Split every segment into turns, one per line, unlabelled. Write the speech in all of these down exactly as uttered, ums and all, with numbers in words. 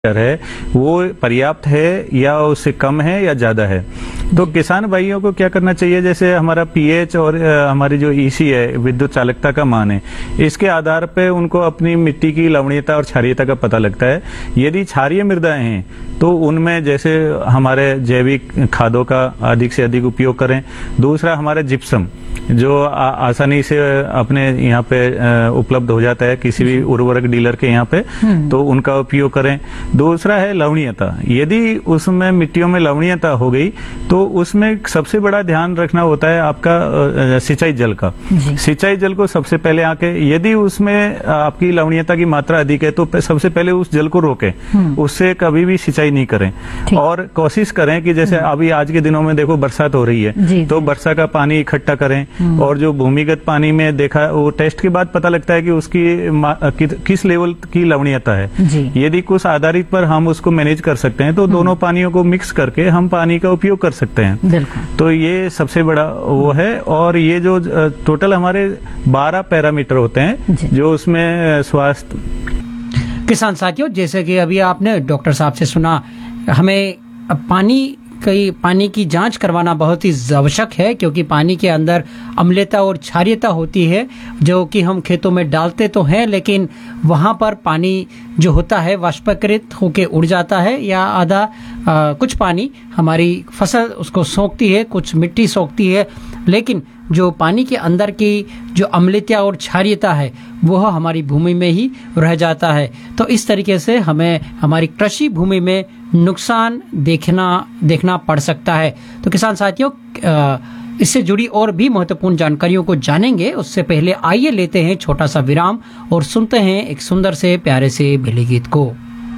है वो पर्याप्त है या उससे कम है या ज्यादा है। तो किसान भाइयों को क्या करना चाहिए, जैसे हमारा पीएच और हमारी जो ईसी है, विद्युत चालकता का मान है, इसके आधार पे उनको अपनी मिट्टी की लवणीयता और क्षारीयता का पता लगता है। यदि क्षारीय मृदाएं हैं तो उनमें जैसे हमारे जैविक खादों का अधिक से अधिक उपयोग करें। दूसरा हमारा जिप्सम जो आ, आसानी से अपने यहाँ पे उपलब्ध हो जाता है किसी भी उर्वरक डीलर के यहाँ पे, तो उनका उपयोग करें। दूसरा है लवणीयता। यदि उसमें मिट्टियों में लवणीयता हो गई तो उसमें सबसे बड़ा ध्यान रखना होता है आपका सिंचाई जल का। सिंचाई जल को सबसे पहले आके, यदि उसमें आपकी लवणीयता की मात्रा अधिक है तो सबसे पहले उस जल को रोकें, उससे कभी भी सिंचाई नहीं करें। और कोशिश करें कि जैसे अभी आज के दिनों में देखो बरसात हो रही है, तो वर्षा का पानी इकट्ठा करें। और जो भूमिगत पानी में देखा, वो टेस्ट के बाद पता लगता है कि उसकी कि, किस लेवल की लवणीयता है। यदि कुछ आधारित पर हम उसको मैनेज कर सकते हैं तो दोनों पानियों को मिक्स करके हम पानी का उपयोग कर सकते हैं। तो ये सबसे बड़ा वो है। और ये जो टोटल हमारे बारह पैरामीटर होते हैं जो उसमें स्वास्थ्य।
किसान साथियों, जैसे कि अभी आपने डॉक्टर साहब से सुना, हमें पानी कई पानी की जांच करवाना बहुत ही आवश्यक है, क्योंकि पानी के अंदर अम्लता और क्षारीयता होती है जो कि हम खेतों में डालते तो हैं, लेकिन वहां पर पानी जो होता है वाष्पीकृत होकर उड़ जाता है, या आधा आ, कुछ पानी हमारी फसल उसको सोखती है, कुछ मिट्टी सोखती है, लेकिन जो पानी के अंदर की जो अम्लता और क्षारीयता है वह हमारी भूमि में ही रह जाता है। तो इस तरीके से हमें हमारी कृषि भूमि में नुकसान देखना देखना पड़ सकता है। तो किसान साथियों, इससे जुड़ी और भी महत्वपूर्ण जानकारियों को जानेंगे। उससे पहले आइए लेते हैं छोटा सा विराम और सुनते हैं एक सुंदर से प्यारे से भीली गीत को।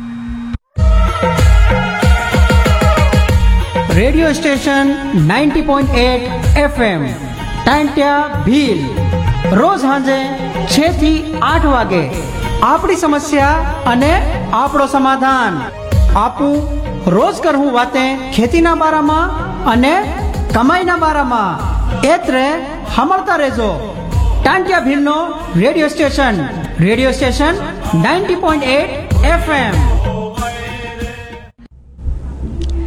रेडियो स्टेशन नब्बे पॉइंट आठ एफएम टांट्या भील, रोज हांजे छह થી આઠ વાગે આપણી સમસ્યા અને આપણો સમાધાન આપું રોજ કરવું વાતે ખેતીના બારામાં અને કમાઈના બારામાં એત્રે હમળતા રહેજો Tantya भीलનો radio station radio station નબ્બે point આઠ એફએમ।